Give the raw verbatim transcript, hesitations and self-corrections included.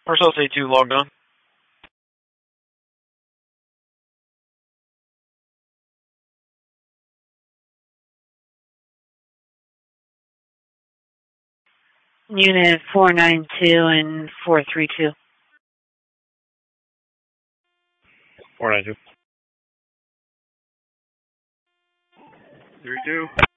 Parcel A two logged on. Unit four nine two and four three two. four nine two. three two.